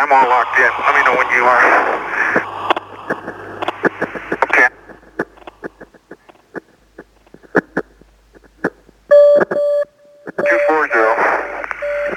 I'm all locked in. Let me know when you